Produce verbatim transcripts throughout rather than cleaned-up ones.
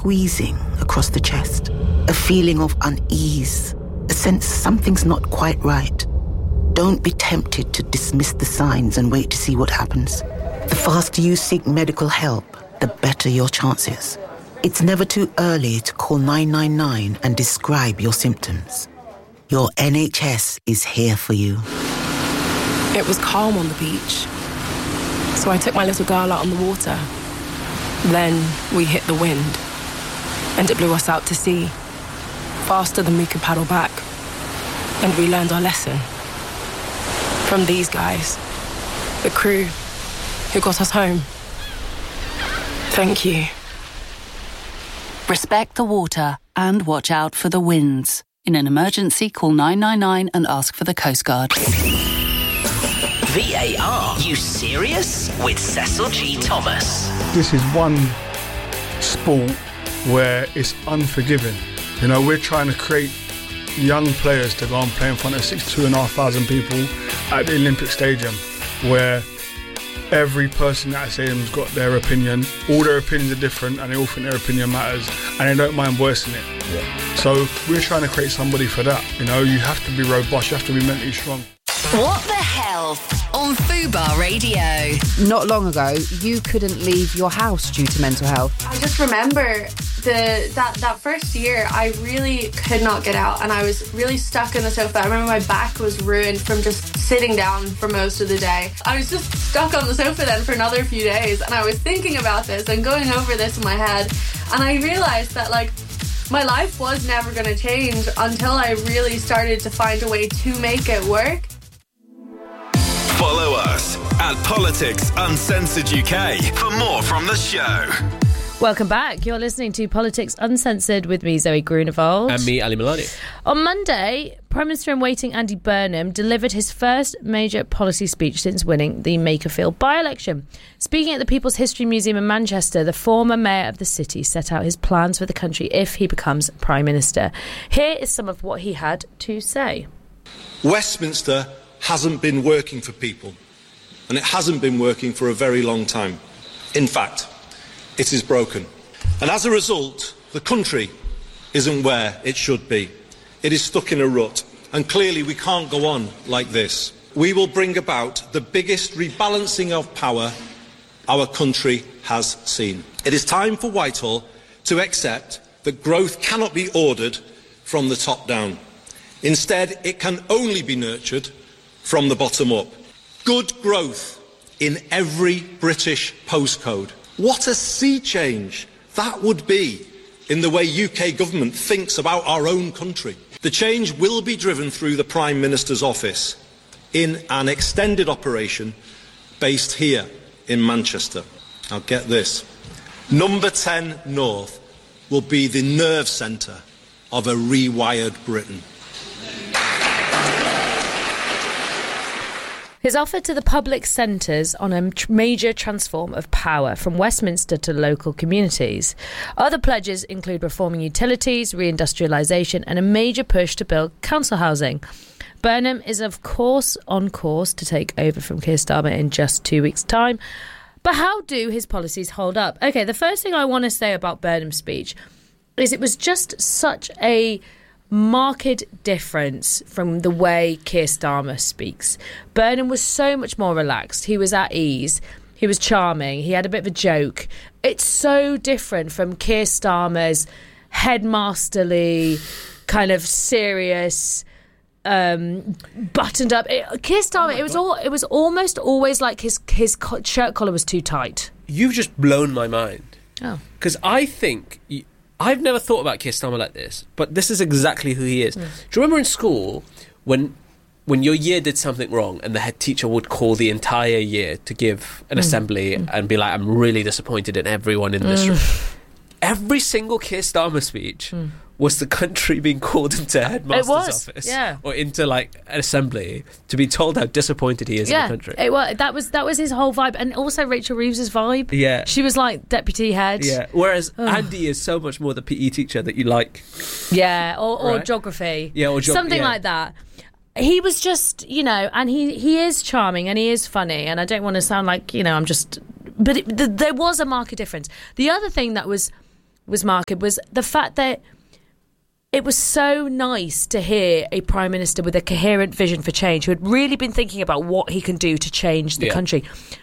squeezing across the chest, a feeling of unease, a sense something's not quite right. Don't be tempted to dismiss the signs and wait to see what happens. The faster you seek medical help, the better your chances. It's never too early to call nine nine nine and describe your symptoms. Your N H S is here for you. It was calm on the beach, so I took my little girl out on the water. Then we hit the wind, and it blew us out to sea, faster than we could paddle back. And we learned our lesson from these guys, the crew who got us home. Thank you. Respect the water and watch out for the winds. In an emergency, call nine nine nine and ask for the Coast Guard. V A R, you serious? With Cecil G. Thomas. This is one sport where it's unforgiving. You know, we're trying to create young players to go and play in front of sixty-two and a half thousand people at the Olympic Stadium, where every person at the stadium's got their opinion. All their opinions are different and they all think their opinion matters and they don't mind voicing it. Yeah. So we're trying to create somebody for that. You know, you have to be robust, you have to be mentally strong. What the Health on Fubar Radio. Not long ago, you couldn't leave your house due to mental health. I just remember the that, that first year, I really could not get out and I was really stuck in the sofa. I remember my back was ruined from just sitting down for most of the day. I was just stuck on the sofa then for another few days and I was thinking about this and going over this in my head, and I realised that, like, my life was never going to change until I really started to find a way to make it work. Follow us at Politics Uncensored U K for more from the show. Welcome back. You're listening to Politics Uncensored with me, Zoe Grunewald. And me, Ali Milani. On Monday, Prime Minister-in-Waiting Andy Burnham delivered his first major policy speech since winning the Makerfield by-election. Speaking at the People's History Museum in Manchester, the former mayor of the city set out his plans for the country if he becomes Prime Minister. Here is some of what he had to say. Westminster hasn't been working for people, and it hasn't been working for a very long time. In fact, it is broken. And as a result, the country isn't where it should be. It is stuck in a rut, and clearly we can't go on like this. We will bring about the biggest rebalancing of power our country has seen. It is time for Whitehall to accept that growth cannot be ordered from the top down. Instead, it can only be nurtured from the bottom up. Good growth in every British postcode. What a sea change that would be in the way U K government thinks about our own country. The change will be driven through the Prime Minister's office in an extended operation based here in Manchester. Now get this. Number ten North will be the nerve centre of a rewired Britain. His offer to the public centres on a major transform of power from Westminster to local communities. Other pledges include reforming utilities, reindustrialisation and a major push to build council housing. Burnham is of course on course to take over from Keir Starmer in just two weeks' time. But how do his policies hold up? OK, the first thing I want to say about Burnham's speech is it was just such a marked difference from the way Keir Starmer speaks. Burnham was so much more relaxed. He was at ease. He was charming. He had a bit of a joke. It's so different from Keir Starmer's headmasterly, kind of serious, um, buttoned up. It, Keir Starmer, oh it was God. all. It was almost always like his his shirt collar was too tight. You've just blown my mind. Oh, because I think. You, I've never thought about Keir Starmer like this, but this is exactly who he is. Mm. Do you remember in school when when your year did something wrong and the head teacher would call the entire year to give an mm. assembly mm. and be like, I'm really disappointed in everyone in this mm. room? Every single Keir Starmer speech mm. was the country being called into a headmaster's office yeah. or into like an assembly to be told how disappointed he is yeah, in the country. It was, that was that was his whole vibe, and also Rachel Reeves's vibe. Yeah, she was like deputy head. Yeah, whereas Ugh. Andy is so much more the P E teacher that you like. Yeah, or, or right? geography. Yeah, or geog- something yeah. like that. He was just, you know, and he he is charming and he is funny, and I don't want to sound like, you know, I'm just, but it, th- there was a marked difference. The other thing that was was, Mark, it was the fact that it was so nice to hear a Prime Minister with a coherent vision for change who had really been thinking about what he can do to change the Yeah. country.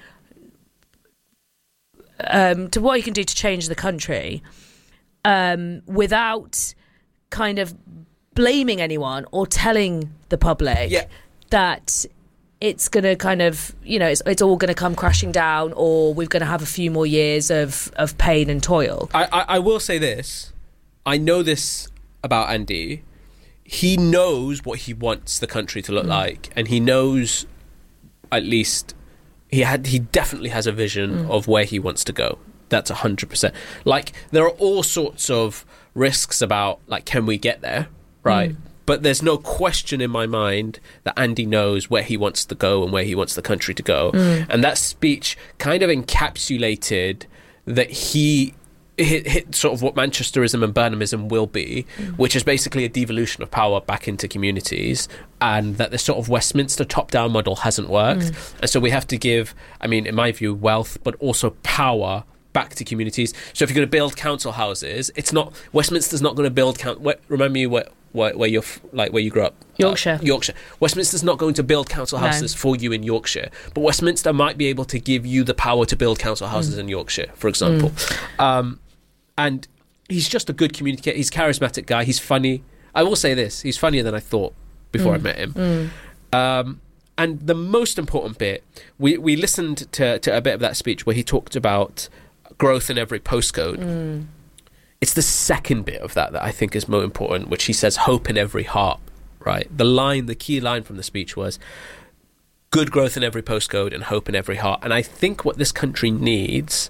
Um, to what he can do to change the country um, without kind of blaming anyone or telling the public Yeah. that it's going to kind of, you know, it's, it's all going to come crashing down, or we're going to have a few more years of, of pain and toil. I, I, I will say this. I know this about Andy. He knows what he wants the country to look Mm. like, and he knows, at least, he had he definitely has a vision Mm. of where he wants to go. That's one hundred percent. Like, there are all sorts of risks about, like, can we get there, right? Mm. But there's no question in my mind that Andy knows where he wants to go and where he wants the country to go. Mm. And that speech kind of encapsulated that he hit, hit sort of what Manchesterism and Burnhamism will be, Mm. which is basically a devolution of power back into communities, and that the sort of Westminster top-down model hasn't worked. Mm. And so we have to give, I mean, in my view, wealth, but also power back to communities. So if you're going to build council houses, it's not, Westminster's not going to build, count, where, remember you where, where, where you're, f- like, where you grew up? Yorkshire. Uh, Yorkshire. Westminster's not going to build council No. houses for you in Yorkshire, but Westminster might be able to give you the power to build council houses Mm. in Yorkshire, for example. Um, and he's just a good communicator. He's a charismatic guy. He's funny. I will say this. He's funnier than I thought before Mm. I met him. Mm. Um, and the most important bit, we, we listened to, to a bit of that speech where he talked about growth in every postcode. Mm. It's the second bit of that that I think is more important, which he says, hope in every heart, right? The line, the key line from the speech was, good growth in every postcode and hope in every heart. And I think what this country needs,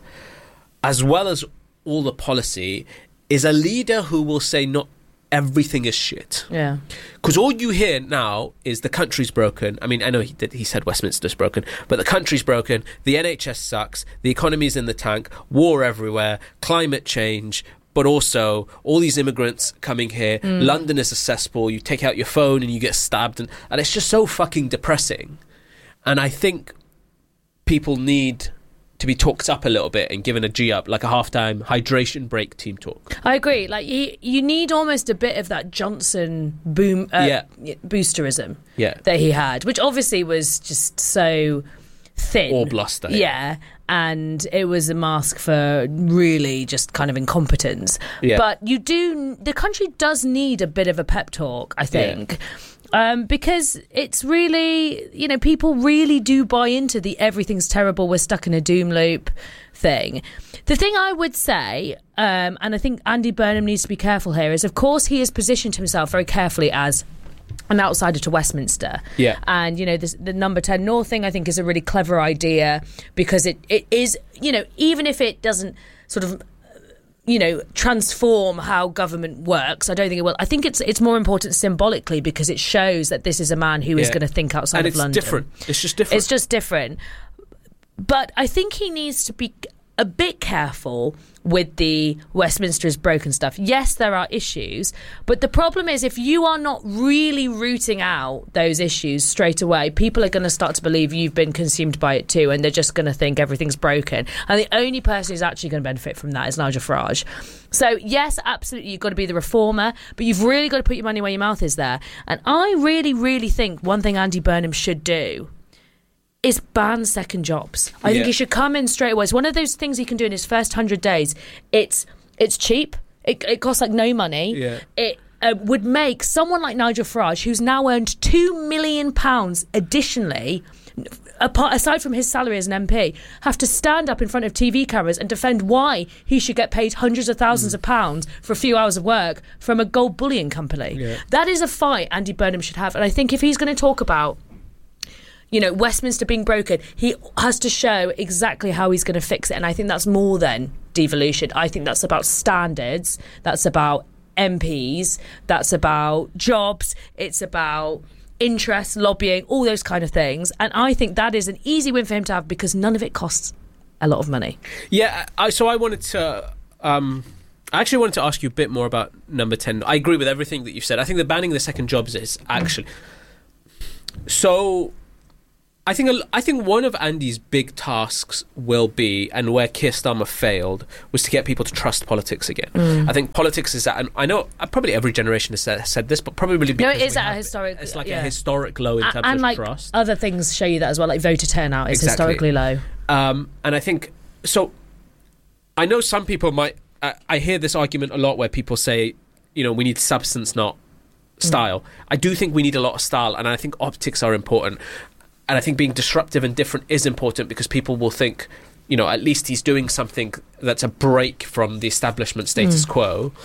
as well as all the policy, is a leader who will say not everything is shit. Yeah. Because all you hear now is the country's broken. I mean, I know he, did, he said Westminster's broken, but the country's broken, the N H S sucks, the economy's in the tank, war everywhere, climate change, but also all these immigrants coming here. Mm. London is a cesspool. You take out your phone and you get stabbed. And, and it's just so fucking depressing. And I think people need to be talked up a little bit and given a G up, like a halftime hydration break team talk. I agree. Like, you, you need almost a bit of that Johnson boom, uh, Yeah. boosterism Yeah. that he had, which obviously was just so thin. Or bluster. Yeah. And it was a mask for really just kind of incompetence. Yeah. But you do, the country does need a bit of a pep talk, I think. Um, because it's really, you know, people really do buy into the everything's terrible, we're stuck in a doom loop thing. The thing I would say, um, and I think Andy Burnham needs to be careful here, is of course he has positioned himself very carefully as an outsider to Westminster. Yeah. And, you know, this, the number ten North thing I think is a really clever idea, because it, it is, you know, even if it doesn't sort of, you know, transform how government works, I don't think it will. I think it's it's more important symbolically, because it shows that this is a man who is Yeah. going to think outside and of it's London. different. It's just different. It's just different. But I think he needs to be a bit careful with the Westminster is broken stuff. Yes, there are issues, but the problem is if you are not really rooting out those issues straight away, people are going to start to believe you've been consumed by it too, and they're just going to think everything's broken. And the only person who's actually going to benefit from that is Nigel Farage. So yes, absolutely, you've got to be the reformer, but you've really got to put your money where your mouth is there. And I really, really think one thing Andy Burnham should do is ban second jobs. I Yeah. think he should come in straight away. It's one of those things he can do in his first hundred days. It's it's cheap. It, it costs like no money. Yeah. It uh, would make someone like Nigel Farage, who's now earned two million pounds additionally, apart, aside from his salary as an M P, have to stand up in front of T V cameras and defend why he should get paid hundreds of thousands Mm. of pounds for a few hours of work from a gold bullion company. Yeah. That is a fight Andy Burnham should have. And I think if he's going to talk about, you know, Westminster being broken, he has to show exactly how he's going to fix it. And I think that's more than devolution. I think that's about standards. That's about M Ps. That's about jobs. It's about interest, lobbying, all those kind of things. And I think that is an easy win for him to have, because none of it costs a lot of money. Yeah, I, so I wanted to... Um, I actually wanted to ask you a bit more about number ten. I agree with everything that you've said. I think the banning the second jobs is actually... So... I think I think one of Andy's big tasks will be, and where Keir Starmer failed, was to get people to trust politics again. Mm. I think politics is at, and I know probably every generation has said, said this, but probably because No, it is we at a have- historic... It's like yeah. a historic low in A- terms and of like trust. other things show you that as well, like voter turnout is Exactly. historically low. Um, and I think so. I know some people might. I, I hear this argument a lot where people say, you know, we need substance, not style. Mm. I do think we need a lot of style, and I think optics are important. And I think being disruptive and different is important because people will think, you know, at least he's doing something that's a break from the establishment status Mm. quo.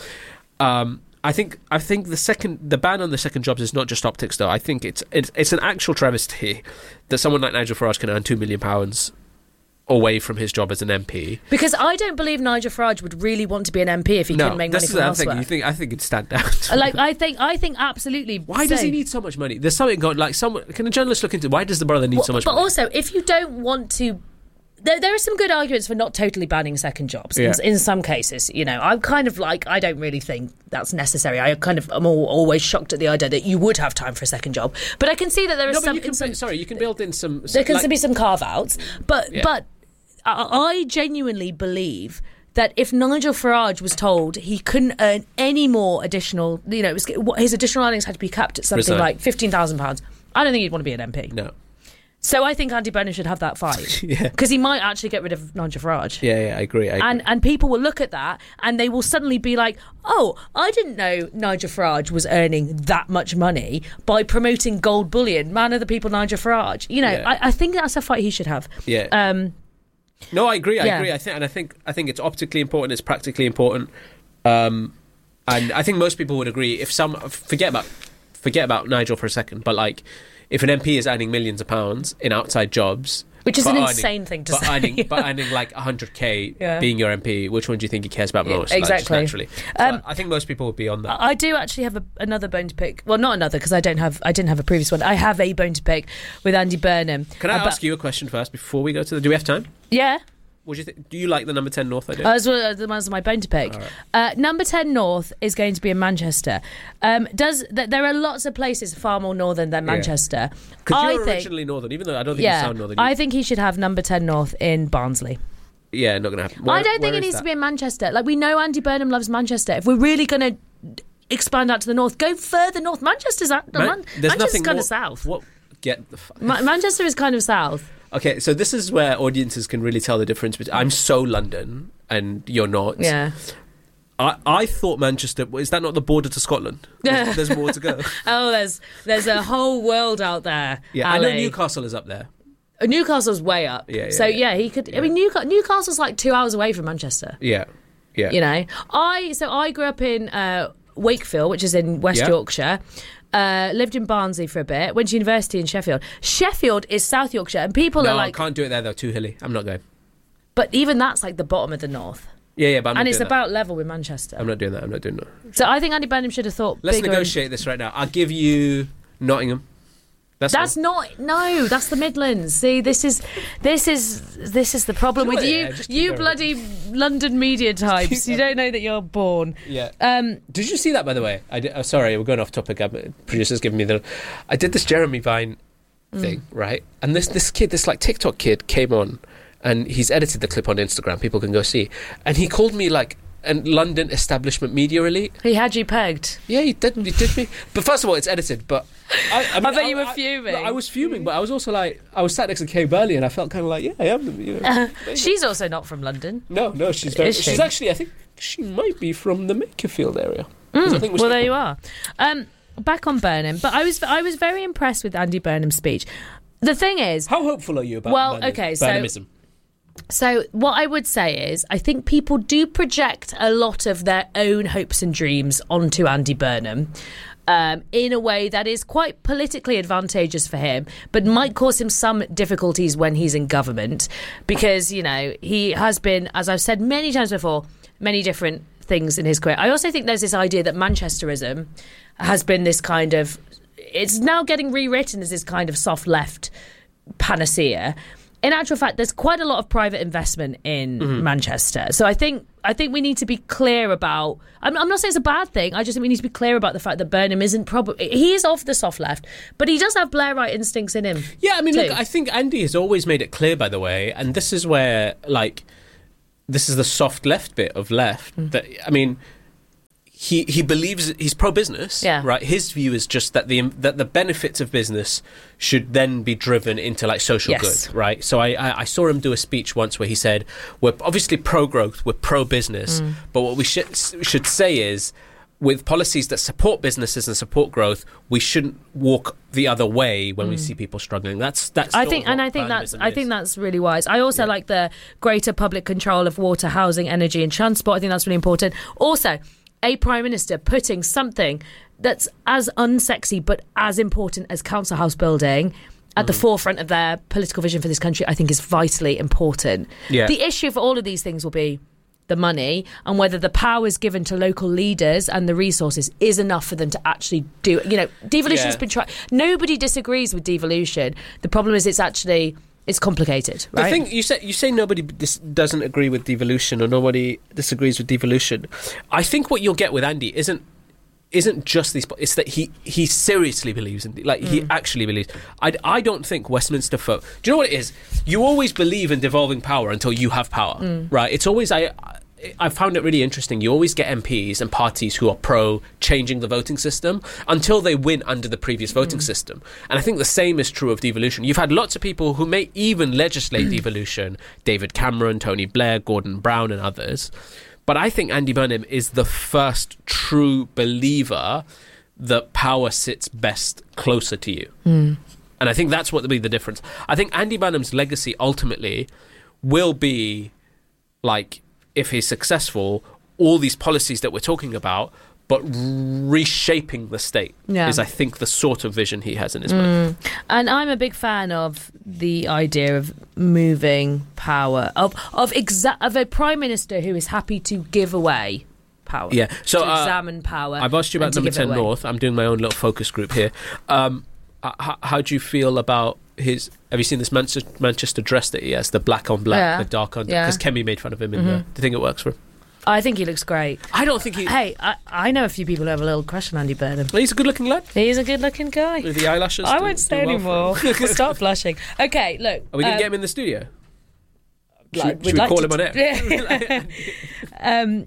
Um, I think I think the second the ban on the second jobs is not just optics, though. I think it's it's, it's an actual travesty that someone like Nigel Farage can earn two million pounds away from his job as an M P. Because I don't believe Nigel Farage would really want to be an M P if he no, couldn't make money this is from the other elsewhere. thing. You think I think it'd stand out. like I think, I think absolutely. Why does so. he need so much money? There's something going. Like, someone can a journalist look into why does the brother need Well, so much but money? also, if you don't want to. There, there are some good arguments for not totally banning second jobs Yeah. in, in some cases. You know, I'm kind of like, I don't really think that's necessary. I kind of am all, always shocked at the idea that you would have time for a second job. But I can see that there is no, but some, you can some. bu- sorry, you can build in some. There can like, be some carve outs, but Yeah. but I, I genuinely believe that if Nigel Farage was told he couldn't earn any more additional, you know, it was, his additional earnings had to be capped at something Resign. like fifteen thousand pounds, I don't think he'd want to be an M P. No. So I think Andy Burnham should have that fight Yeah. because he might actually get rid of Nigel Farage. Yeah, yeah, I agree. I agree. And and people will look at that and they will suddenly be like, oh, I didn't know Nigel Farage was earning that much money by promoting gold bullion. Man of the people, Nigel Farage. You know, Yeah. I, I think that's a fight he should have. Yeah. Um, No, I agree. I Yeah. agree. I think, and I think, I think it's optically important. It's practically important, um, and I think most people would agree. If some forget about forget about Nigel for a second, but like, if an M P is earning millions of pounds in outside jobs, Which is but an earning- insane thing to but say. Earning, but earning like one hundred k Yeah. being your M P, which one do you think he cares about Yeah, most? Like, just exactly. naturally. So Um, I think most people would be on that. I do actually have a, another bone to pick. Well, not another because I don't have. I didn't have a previous one. I have a bone to pick with Andy Burnham. Can I about- ask you a question first before we go to the? Do we have time? Yeah. What do you think? Do you like the number ten North idea? Uh, as well as the ones on my bone to pick. All right. Uh, number ten North is going to be in Manchester. Um, does th- there are lots of places far more northern than Yeah. Manchester? Because I you're think, originally Northern, even though I don't think yeah, you sound Northern. I think he should have number ten North in Barnsley. Yeah, not going to happen. I Where- don't think where it is needs that? to be in Manchester. Like, we know Andy Burnham loves Manchester. If we're really going to expand out to the north, go further north. Manchester's at, Man- Man- there's Manchester's nothing kind more- of south. What? Get the fuck. Ma- Manchester is kind of south. Okay, so this is where audiences can really tell the difference between. I'm so London and you're not. Yeah. I, I thought Manchester. Is that not the border to Scotland? There's, there's more to go. Oh, there's there's a whole world out there. Yeah, I know Ali. Newcastle is up there. Uh, Newcastle's way up. Yeah, yeah, so yeah. yeah, he could. I mean, Newca- Newcastle's like two hours away from Manchester. Yeah, yeah. You know, I so I grew up in uh, Wakefield, which is in West Yeah. Yorkshire. Uh, lived in Barnsley for a bit. Went to university in Sheffield. Sheffield is South Yorkshire, and people No, are like, I can't do it there though. Too hilly. I'm not going. but even that's like the bottom of the north, Yeah, yeah, but I'm not and it's doing about level with Manchester. that. I'm not doing that. I'm not doing that. So I think Andy Burnham should have thought. Let's bigger negotiate this right now. I'll give you Nottingham. That's, That's all. not no. That's the Midlands. See, this is this is this is the problem Sure, with yeah, you. just keep You going. bloody London media types. You don't know that you're born. Yeah. Um. Did you see that, by the way? I did, oh, sorry, we're going off topic. Uh, Producer's giving me the. I did this Jeremy Vine thing, right? And this this kid, this like TikTok kid, came on, and he's edited the clip on Instagram. People can go see. And he called me like a London establishment media elite. He had you pegged. Yeah, he did. He did me. But first of all, it's edited. But I, I, mean, I bet you were fuming. I, I was fuming, but I was also like, I was sat next to Kay Burley, and I felt kind of like, yeah, I am. You know, She's also not from London. no, no, she's very, Is she? she's actually. I think she might be from the Makerfield area. 'Cause I think we're Well, there still- you are. Um, back on Burnham, but I was I was very impressed with Andy Burnham's speech. The thing is, How hopeful are you about? Well, Burnham- okay, so- Burnhamism? so what I would say is, I think people do project a lot of their own hopes and dreams onto Andy Burnham. Um, in a way that is quite politically advantageous for him, but might cause him some difficulties when he's in government, because, you know, he has been, as I've said many times before, many different things in his career. I also think there's this idea that Manchesterism has been this kind of, it's now getting rewritten as this kind of soft left panacea. in actual fact, there's quite a lot of private investment in Mhm. Manchester. So I think I think we need to be clear about. I'm, I'm not saying it's a bad thing. I just think we need to be clear about the fact that Burnham isn't probably. He is of the soft left, but he does have Blairite instincts in him. Yeah, I mean, too. look, I think Andy has always made it clear, by the way, and this is where, like, this is the soft left bit of left. Mm. That I mean, he he believes he's pro-business, Yeah. right? His view is just that the that the benefits of business should then be driven into like social Yes. good, right? So I, I I saw him do a speech once where he said, "We're obviously pro-growth, we're pro-business, Mm. but what we should should say is." With policies that support businesses and support growth, we shouldn't walk the other way when we Mm. see people struggling. That's that's. I sort think, of and what I think that's, Burnhamism I is. think that's really wise. I also like the greater public control of water, housing, energy, and transport. I think that's really important. Also, a prime minister putting something that's as unsexy but as important as council house building at the forefront of their political vision for this country, I think is vitally important. Yeah. The issue for all of these things will be the money and whether the powers given to local leaders and the resources is enough for them to actually do it. You know, devolution's Yeah. been tried. Nobody disagrees with devolution. The problem is it's actually it's complicated, right? The thing you say, you say nobody dis- doesn't agree with devolution or nobody disagrees with devolution. I think what you'll get with Andy isn't isn't just these. It's that he he seriously believes in like he Mm. actually believes. I I don't think Westminster folk. Do you know what it is? You always believe in devolving power until you have power, Mm. right? It's always I. I found it really interesting. You always get M Ps and parties who are pro changing the voting system until they win under the previous voting system. And I think the same is true of devolution. You've had lots of people who may even legislate devolution, David Cameron, Tony Blair, Gordon Brown and others. But I think Andy Burnham is the first true believer that power sits best closer to you. Mm. And I think that's what will be the difference. I think Andy Burnham's legacy ultimately will be like, if he's successful, all these policies that we're talking about, but reshaping the state Yeah. is, I think, the sort of vision he has in his mind. Mm. And I'm a big fan of the idea of moving power, of of, exa- of a prime minister who is happy to give away power. Yeah, so to uh, examine power. I've asked you about and to number give it ten away. North. I'm doing my own little focus group here. Um, uh, how, how do you feel about his? Have you seen this Manchester, Manchester dress that he has? The black on black, Yeah. the dark on. Yeah. Because Kemi made fun of him in Mhm. the. Do you think it works for him? I think he looks great. I don't think he. Hey, I, I know a few people who have a little crush on Andy Burnham. He's a good-looking lad. He's a good-looking guy. With the eyelashes. I do- won't do say well anymore. for him. Stop blushing. Okay, look. Are we going to um, get him in the studio? Should, like, should we'd we like call to him on air? um,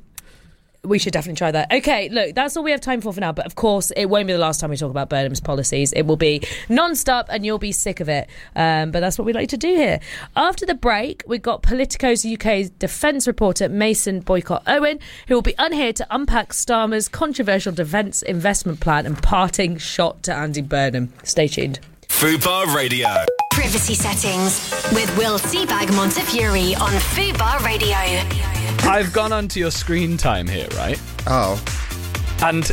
we should definitely try that. Okay, look, that's all we have time for for now. But of course, it won't be the last time we talk about Burnham's policies. It will be non-stop and you'll be sick of it. Um, but that's what we like to do here. After the break, we've got Politico's U K's defence reporter Mason Boycott Owen, who will be on here to unpack Starmer's controversial defence investment plan and parting shot to Andy Burnham. Stay tuned. Fubar Radio. Privacy settings with Will Seabag Montefiore on Fubar Radio. I've gone onto your screen time here, right? Oh. And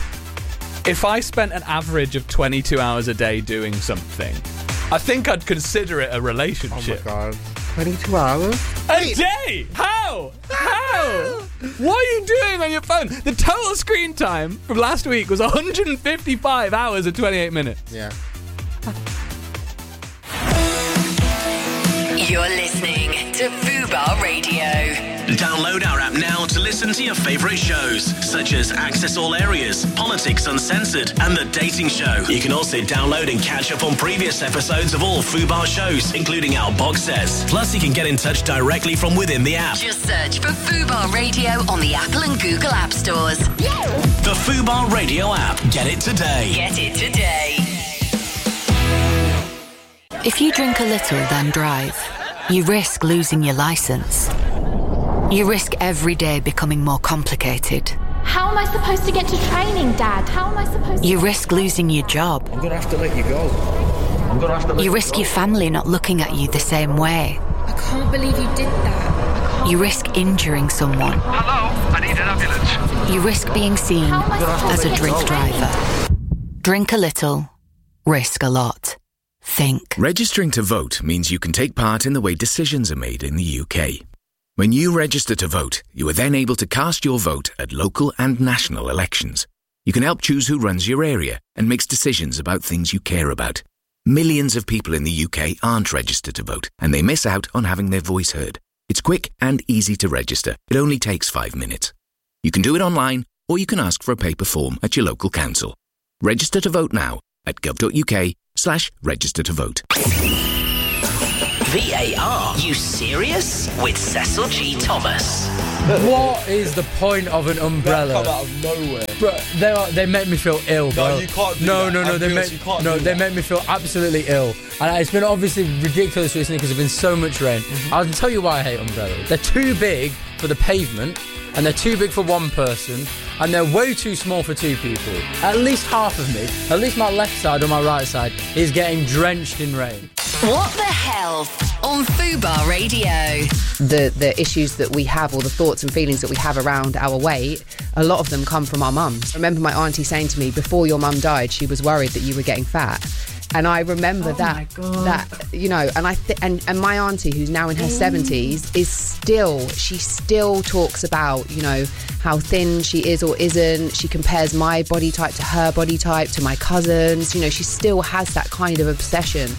if I spent an average of twenty-two hours a day doing something, I think I'd consider it a relationship. Oh my god. twenty-two hours? A day? How? How? What are you doing on your phone? The total screen time from last week was one hundred fifty-five hours and twenty-eight minutes. Yeah. You're listening to Fubar Radio. Download our app now to listen to your favourite shows, such as Access All Areas, Politics Uncensored, and The Dating Show. You can also download and catch up on previous episodes of all Fubar shows, including our box sets. Plus, you can get in touch directly from within the app. Just search for Fubar Radio on the Apple and Google App Stores. The Fubar Radio app. Get it today. Get it today. If you drink a little, then drive, you risk losing your license. You risk every day becoming more complicated. How am I supposed to get to training, Dad? How am I supposed to... You risk losing your job. I'm going to have to let you go. I'm going to have to let You you risk go. your family not looking at you the same way. I can't believe you did that. You risk injuring someone. Hello, I need an ambulance. You risk being seen How am I supposed as to a get drink to training? driver. Drink a little, risk a lot. Think. Registering to vote means you can take part in the way decisions are made in the U K. When you register to vote, you are then able to cast your vote at local and national elections. You can help choose who runs your area and makes decisions about things you care about. Millions of people in the U K aren't registered to vote, and they miss out on having their voice heard. It's quick and easy to register. It only takes five minutes. You can do it online, or you can ask for a paper form at your local council. Register to vote now at gov.uk slash register to vote. V A R, you serious? With Cecil G. Thomas. What is the point of an umbrella? They come out of nowhere. Bro, they are, they make me feel ill, bro. No, you can't do no, that. No, no, no. They make, you can't no, do they that. make me feel absolutely ill. And it's been obviously ridiculous recently because there's been so much rain. Mm-hmm. I'll tell you why I hate umbrellas. They're too big for the pavement, and they're too big for one person, and they're way too small for two people. At least half of me, at least my left side or my right side, is getting drenched in rain. What the hell on Fubar Radio? The the issues that we have, or the thoughts and feelings that we have around our weight, a lot of them come from our mums. I remember my auntie saying to me, before your mum died, she was worried that you were getting fat. And I remember oh that, that you know, and I th- and, and my auntie, who's now in her seventies, is still, she still talks about, you know, how thin she is or isn't. She compares my body type to her body type, to my cousins. You know, she still has that kind of obsession.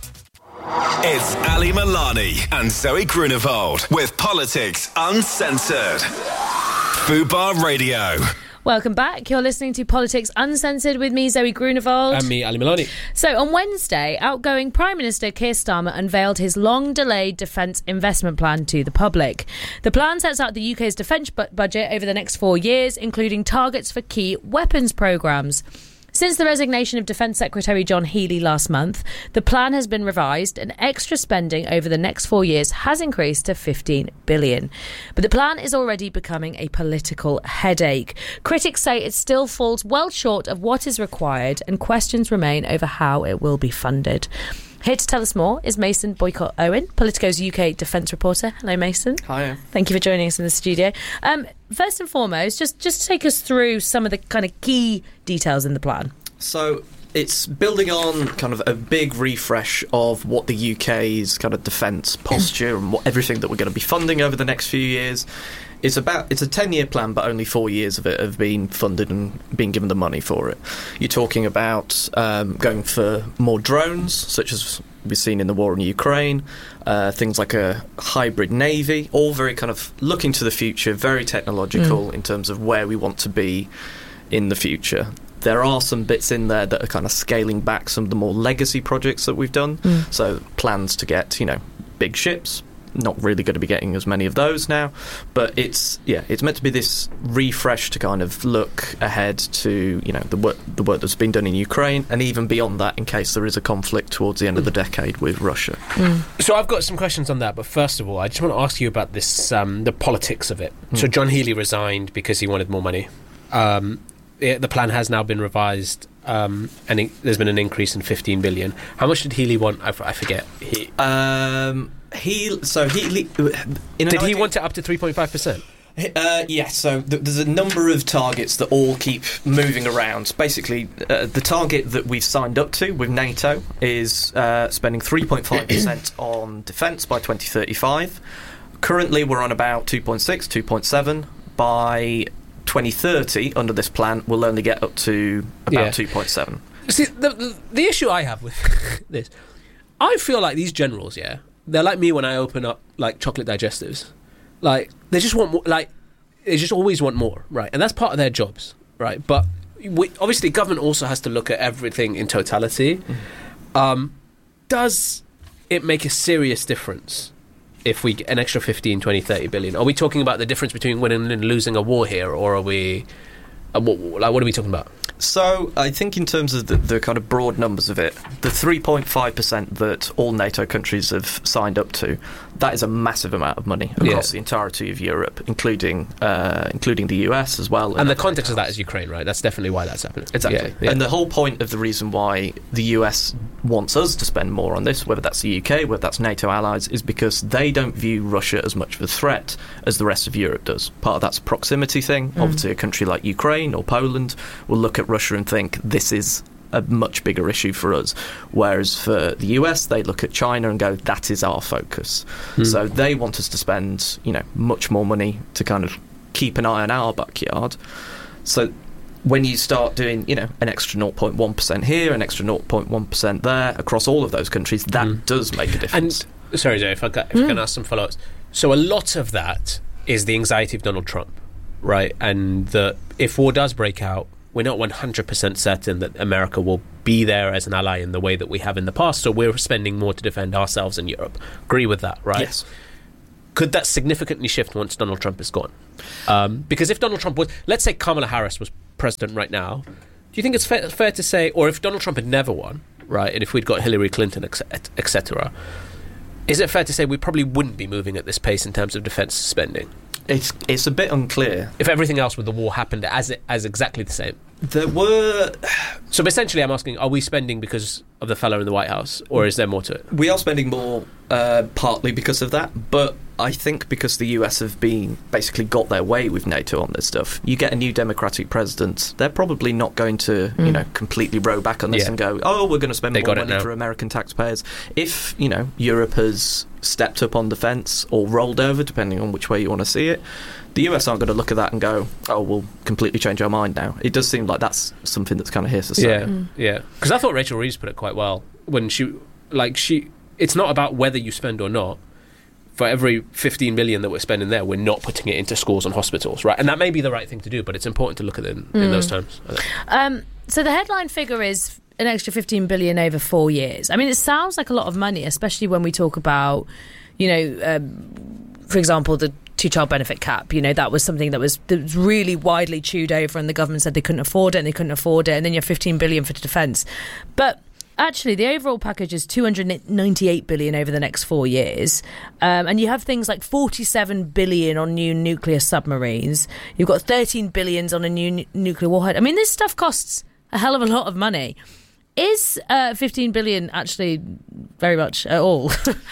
It's Ali Milani and Zoe Grunewald with Politics Uncensored. Fubar Radio. Welcome back. You're listening to Politics Uncensored with me, Zoe Grunewald. And me, Ali Milani. So on Wednesday, outgoing Prime Minister Keir Starmer unveiled his long-delayed defence investment plan to the public. The plan sets out the U K's defence bu- budget over the next four years, including targets for key weapons programmes. Since the resignation of Defence Secretary John Healey last month, the plan has been revised and extra spending over the next four years has increased to fifteen billion dollars. But the plan is already becoming a political headache. Critics say it still falls well short of what is required, and questions remain over how it will be funded. Here to tell us more is Mason Boycott Owen, Politico's U K defence reporter. Hello, Mason. Hi. Thank you for joining us in the studio. Um, first and foremost, just, just take us through some of the kind of key details in the plan. So it's building on kind of a big refresh of what the U K's kind of defence posture and what everything that we're going to be funding over the next few years. It's about it's a ten-year plan, but only four years of it have been funded and been given the money for it. You're talking about um, going for more drones, such as we've seen in the war in Ukraine, uh, things like a hybrid navy, all very kind of looking to the future, very technological mm. in terms of where we want to be in the future. There are some bits in there that are kind of scaling back some of the more legacy projects that we've done. Mm. So plans to get, you know, big ships. Not really going to be getting as many of those now, but it's yeah, it's meant to be this refresh to kind of look ahead to, you know, the work the work that's been done in Ukraine, and even beyond that, in case there is a conflict towards the end of the decade with Russia. Mm. So I've got some questions on that, but first of all, I just want to ask you about this, um, the politics of it. Mm. So John Healey resigned because he wanted more money. Um, it, the plan has now been revised. Um, and it, there's been an increase in fifteen billion. How much did Healey want? I, f- I forget. He, um, he so Healey did he idea, want it up to three point five percent? Uh, yes. So th- there's a number of targets that all keep moving around. Basically, uh, the target that we've signed up to with NATO is uh, spending three point five percent on defence by twenty thirty-five. Currently, we're on about two point six, two point seven. By twenty thirty, under this plan, we'll only get up to about yeah. two point seven. See, the, the the issue I have with this, I feel like these generals, yeah, they're like me when I open up like chocolate digestives. Like they just want more, like they just always want more, right? And that's part of their jobs, right? But we, obviously, government also has to look at everything in totality. Mm-hmm. Um, does it make a serious difference if we get an extra fifteen, twenty, thirty billion? Are we talking about the difference between winning and losing a war here, or are we uh, what, like what are we talking about? So I think in terms of the, the kind of broad numbers of it, the three point five percent that all NATO countries have signed up to, that is a massive amount of money across yeah. the entirety of Europe, including uh, including the U S as well. And the context of that is Ukraine, right? That's definitely why that's happening. Exactly. Yeah, yeah. And the whole point of the reason why the U S wants us to spend more on this, whether that's the U K, whether that's NATO allies, is because they don't view Russia as much of a threat as the rest of Europe does. Part of that's a proximity thing. Mm. Obviously, a country like Ukraine or Poland will look at Russia and think this is a much bigger issue for us, whereas for the U S they look at China and go, that is our focus. Mm. So they want us to spend, you know, much more money to kind of keep an eye on our backyard. So when you start doing, you know, an extra zero point one percent here, an extra zero point one percent there across all of those countries, that mm. does make a difference. And sorry, Joe, if I, got, if mm. I can ask some follow-ups. So a lot of that is the anxiety of Donald Trump, right? And that if war does break out, we're not one hundred percent certain that America will be there as an ally in the way that we have in the past, so we're spending more to defend ourselves in Europe. Agree with that, right? Yes. Could that significantly shift once Donald Trump is gone? Um, because if Donald Trump was... Let's say Kamala Harris was president right now, do you think it's fair, fair to say, or if Donald Trump had never won, right, and if we'd got Hillary Clinton, et cetera, is it fair to say we probably wouldn't be moving at this pace in terms of defence spending? It's it's a bit unclear. If everything else with the war happened as as exactly the same. There were... So essentially I'm asking, are we spending because of the fellow in the White House, or is there more to it? We are spending more uh, partly because of that, but I think because the U S have been basically got their way with NATO on this stuff. You get a new Democratic president, they're probably not going to, mm. you know, completely row back on this yeah. and go, oh, we're going to spend they more money for American taxpayers. If, you know, Europe has stepped up on defence or rolled over, depending on which way you want to see it, the U S aren't going to look at that and go, oh, we'll completely change our mind now. It does seem like that's something that's kind of here to stay. Yeah, mm. yeah. Because I thought Rachel Reeves put it quite well when she, like, she, it's not about whether you spend or not. For every fifteen billion that we're spending there, we're not putting it into schools and hospitals, right? And that may be the right thing to do, but it's important to look at it in, mm. in those terms. Um, so the headline figure is an extra fifteen billion over four years. I mean, it sounds like a lot of money, especially when we talk about, you know, um, for example, the two-child benefit cap. You know, that was something that was, that was really widely chewed over, and the government said they couldn't afford it, and they couldn't afford it, and then you have fifteen billion for defence. But actually, the overall package is two hundred ninety-eight billion over the next four years. Um, and you have things like forty-seven billion on new nuclear submarines. You've got thirteen billion on a new n- nuclear warhead. I mean, this stuff costs a hell of a lot of money. Is uh, fifteen billion actually very much at all?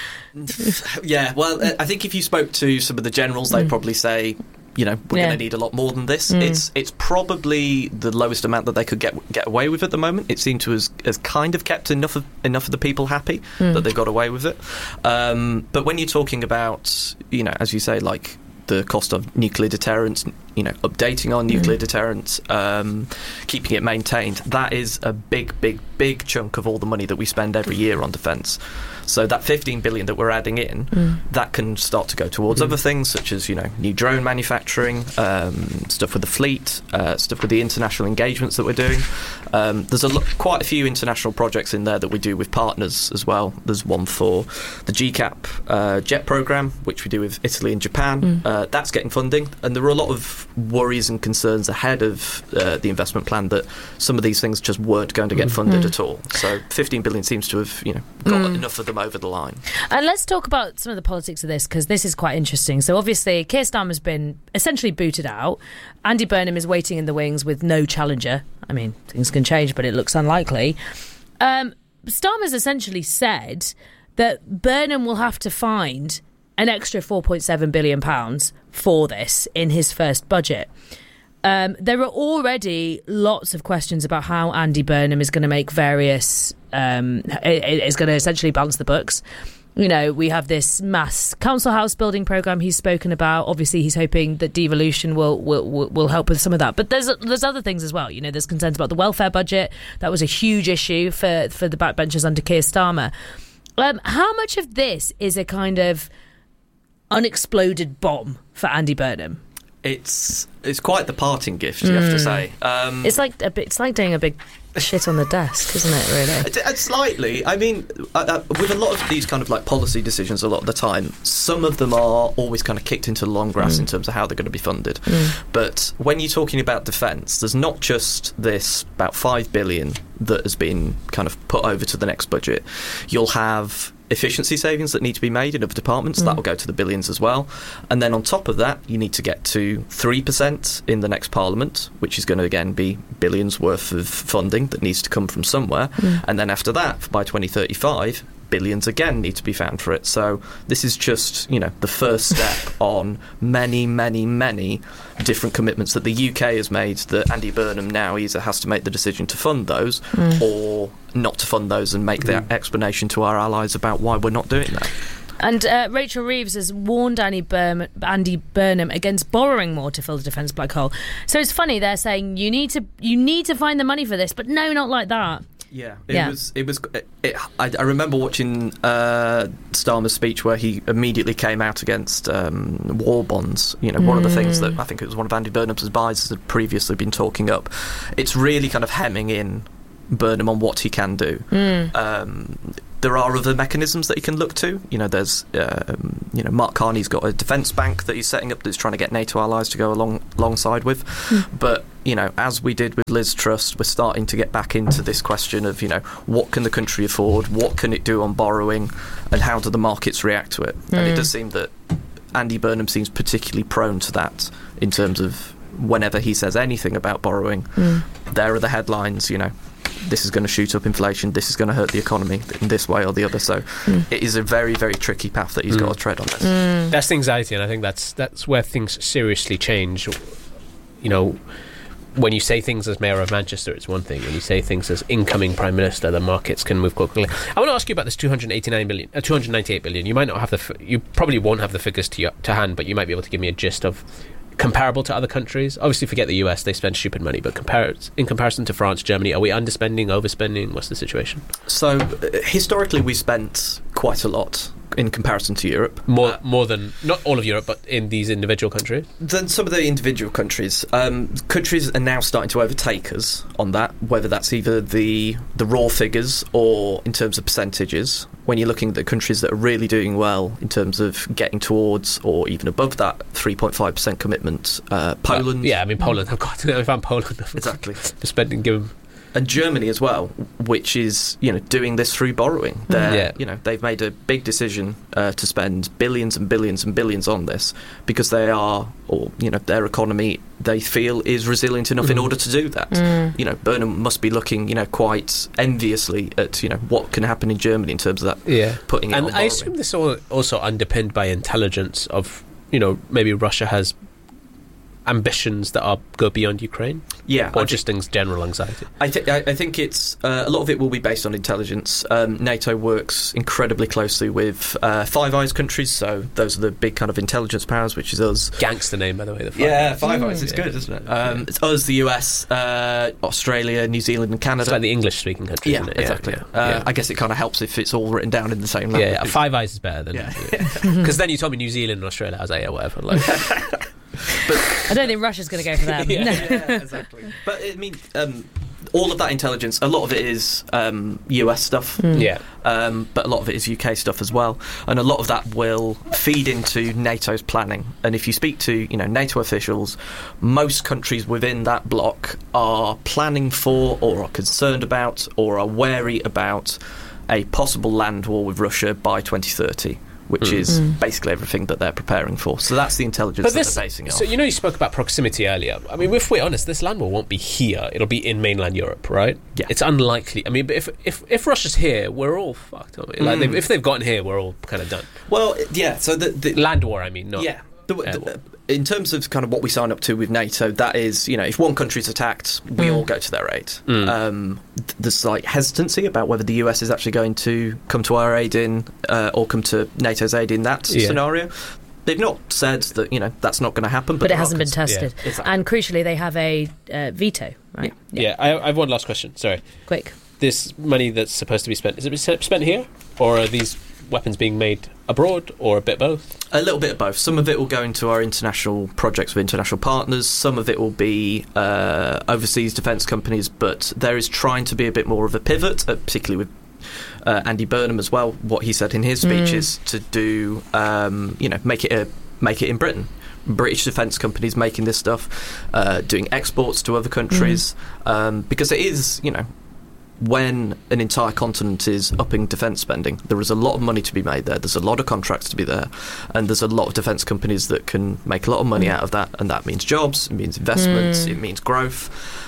Yeah, well, I think if you spoke to some of the generals, they'd mm. probably say, you know, we're yeah. going to need a lot more than this. Mm. It's it's probably the lowest amount that they could get get away with at the moment. It seemed to has has kind of kept enough of enough of the people happy mm. that they've got away with it. Um, but when you're talking about, you know, as you say, like the cost of nuclear deterrence, you know, updating our nuclear mm. deterrence, um, keeping it maintained, that is a big, big, big chunk of all the money that we spend every year on defence. So that fifteen billion that we're adding in, mm. that can start to go towards mm. other things, such as, you know, new drone manufacturing, um, stuff with the fleet, uh, stuff with the international engagements that we're doing. Um, there's a lo- quite a few international projects in there that we do with partners as well. There's one for the G CAP uh, jet program, which we do with Italy and Japan. Mm. Uh, that's getting funding, and there are a lot of worries and concerns ahead of uh, the investment plan that some of these things just weren't going to get funded mm. at all. So fifteen billion seems to have, you know, got mm. enough of them over the line. And let's talk about some of the politics of this, because this is quite interesting. So obviously Keir Starmer's been essentially booted out. Andy Burnham is waiting in the wings with no challenger. I mean, things can change, but it looks unlikely. Um, Starmer's essentially said that Burnham will have to find an extra four point seven billion pounds for this in his first budget. Um, there are already lots of questions about how Andy Burnham is going to make various... Um, is going to essentially balance the books. You know, we have this mass council house building programme he's spoken about. Obviously, he's hoping that devolution will, will will help with some of that. But there's there's other things as well. You know, there's concerns about the welfare budget. That was a huge issue for, for the backbenchers under Keir Starmer. Um, how much of this is a kind of unexploded bomb for Andy Burnham? It's it's quite the parting gift, you mm. have to say. Um, it's like a bit, it's like doing a big shit on the desk, isn't it, really? Slightly. I mean, uh, with a lot of these kind of like policy decisions a lot of the time, some of them are always kind of kicked into the long grass mm. in terms of how they're going to be funded. Mm. But when you're talking about defence, there's not just this about five billion that has been kind of put over to the next budget. You'll have efficiency savings that need to be made in other departments. Mm. That will go to the billions as well. And then on top of that, you need to get to three percent in the next Parliament, which is going to, again, be billions worth of funding that needs to come from somewhere. Mm. And then after that, by twenty thirty-five, billions again need to be found for it. So this is just, you know, the first step on many, many, many different commitments that the U K has made, that Andy Burnham now either has to make the decision to fund those mm. or not to fund those and make mm. that explanation to our allies about why we're not doing that. And uh, Rachel Reeves has warned Andy, Burnham, Andy Burnham against borrowing more to fill the defence black hole. So it's funny, they're saying you need to you need to find the money for this, but no, not like that. Yeah, it Yeah. was. It was. It, it, I, I remember watching uh, Starmer's speech where he immediately came out against um, war bonds. You know, one of the things that I think it was one of Andy Burnham's advisors had previously been talking up. It's really kind of hemming in Burnham on what he can do. Mm. Um, there are other mechanisms that he can look to. You know, there's, um, you know, Mark Carney's got a defence bank that he's setting up that's trying to get NATO allies to go along alongside with. Mm. But, you know, as we did with Liz Truss, we're starting to get back into this question of, you know, what can the country afford? What can it do on borrowing? And how do the markets react to it? Mm. And it does seem that Andy Burnham seems particularly prone to that in terms of whenever he says anything about borrowing, Mm. there are the headlines, you know, this is going to shoot up inflation, this is going to hurt the economy in this way or the other. So Mm. it is a very, very tricky path that he's Mm. got to tread on this. Mm. That's the anxiety, and I think that's that's where things seriously change. You know, when you say things as Mayor of Manchester, it's one thing. When you say things as incoming Prime Minister, the markets can move quickly. I want to ask you about this two hundred eighty-nine billion, uh, two hundred ninety-eight billion. You might not have the, f- you probably won't have the figures to, your, to hand, but you might be able to give me a gist of comparable to other countries. Obviously, forget the U S; they spend stupid money. But compare in comparison to France, Germany, are we underspending, overspending? What's the situation? So uh, historically, we spent quite a lot in comparison to Europe. More, uh, more than not all of Europe, but in these individual countries. Than some of the individual countries. Um, countries are now starting to overtake us on that. Whether that's either the the raw figures or in terms of percentages. When you're looking at the countries that are really doing well in terms of getting towards or even above that three point five percent commitment, uh, Poland. Uh, yeah, I mean Poland. I've got to. I found Poland exactly for spending. Give them. And Germany as well, which is, you know, doing this through borrowing. They're, Yeah. you know, they've made a big decision uh, to spend billions and billions and billions on this because they are, or you know, their economy they feel is resilient enough in Mm. order to do that. Mm. You know, Burnham must be looking, you know, quite enviously at, you know, what can happen in Germany in terms of that. Yeah, putting it and on I borrowing. assume this is also underpinned by intelligence of, you know, maybe Russia has ambitions that are go beyond Ukraine. Yeah, or I just things general anxiety. I, th- I I think it's uh, a lot of it will be based on intelligence. Um, NATO works incredibly closely with uh, Five Eyes countries, so those are the big kind of intelligence powers, which is us. Gangster name, by the way. The Five yeah, Eyes. Five Eyes. It's Yeah. good, isn't it? Um, It's us, the U S, uh, Australia, New Zealand, and Canada. It's like the English-speaking countries, Yeah, isn't it? exactly. Yeah, Uh, yeah. I guess it kind of helps if it's all written down in the same Yeah, language. yeah, Five Eyes is better than Yeah. because then you told me New Zealand and Australia. I was like, yeah, whatever. Like, I don't think Russia's going to go for them. Yeah, No. yeah, exactly. But I mean, um, all of that intelligence, a lot of it is um, U S stuff. Mm. Yeah. Um, but a lot of it is U K stuff as well, and a lot of that will feed into NATO's planning. And if you speak to, you know, NATO officials, most countries within that bloc are planning for, or are concerned about, or are wary about a possible land war with Russia by twenty thirty. Which Mm. is Mm. basically everything that they're preparing for. So that's the intelligence but that this, they're basing it so on. you know, you spoke about proximity earlier. I mean, if we're honest, this land war won't be here. It'll be in mainland Europe, right? Yeah. It's unlikely. I mean, but if if if Russia's here, we're all fucked. Aren't we? Like, Mm. they've, if they've gotten here, we're all kind of done. Well, yeah. So the, the land war, I mean, not yeah. The, air the, war. in terms of kind of what we sign up to with NATO, that is, you know, if one country's attacked, we Mm. all go to their aid. Mm. Um, th- there's like hesitancy about whether the U S is actually going to come to our aid in, uh, or come to NATO's aid in that Yeah. scenario. They've not said that, you know, that's not going to happen, but, But it there are hasn't been cons- tested. Yeah. Exactly. And crucially, they have a uh, veto, right? Yeah, I, I have one last question. Sorry. Quick. This money that's supposed to be spent, is it se- spent here? Or are these weapons being made abroad, or a bit both? A little bit of both. Some of it will go into our international projects with international partners. Some of it will be uh, overseas defence companies, but there is trying to be a bit more of a pivot, uh, particularly with uh, Andy Burnham as well. What he said in his speech Mm. is to do, um, you know, make it a, make it in Britain. British defence companies making this stuff, uh, doing exports to other countries, um, because it is, you know, when an entire continent is upping defence spending, there is a lot of money to be made there. There's a lot of contracts to be there, and there's a lot of defence companies that can make a lot of money out of that, and that means jobs, it means investments, Mm. it means growth.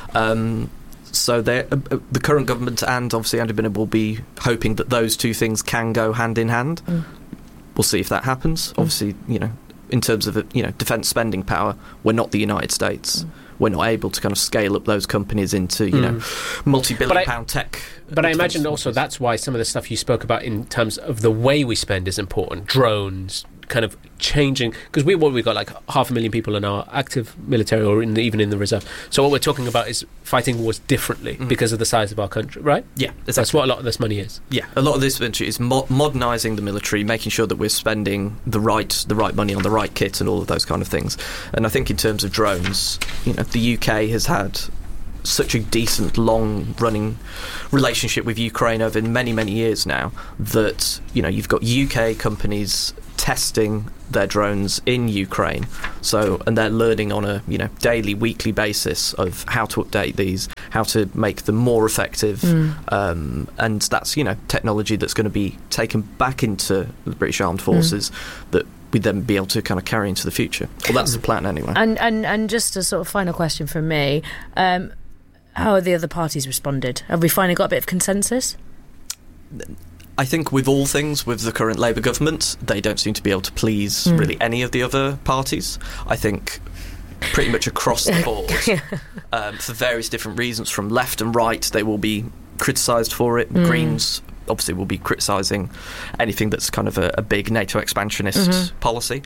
Um, so they're- uh, uh, the current government and obviously Andy Burnham will be hoping that those two things can go hand in hand. Mm. We'll see if that happens. Obviously, you know, in terms of, you know, defence spending power, we're not the United States. we're not able to kind of scale up those companies into, you Mm. know, multi-billion But I- pound tech. But I imagine also that's why some of the stuff you spoke about in terms of the way we spend is important. Drones, kind of changing, because we what we've got like half a million people in our active military or in the, even in the reserve. So what we're talking about is fighting wars differently Mm. because of the size of our country, right? Yeah, That's exactly. what a lot of this money is. Yeah, a lot of this venture is mo- modernising the military, making sure that we're spending the right the right money on the right kit and all of those kind of things. And I think in terms of drones, you know, the U K has had such a decent long-running relationship with Ukraine over many, many years now that, you know, you've got U K companies testing their drones in Ukraine, so and they're learning on a you know daily, weekly basis of how to update these, how to make them more effective, Mm. um, and that's you know technology that's going to be taken back into the British Armed Forces that we'd then be able to kind of carry into the future. Well, that's the plan anyway. And and and just a sort of final question from me: um, how have the other parties responded? Have we finally got a bit of consensus? I think with all things, with the current Labour government, they don't seem to be able to please Mm. really any of the other parties. I think pretty much across the board, Yeah. um, for various different reasons, from left and right, they will be criticised for it. Mm. Greens obviously will be criticising anything that's kind of a, a big NATO expansionist Mhm. policy.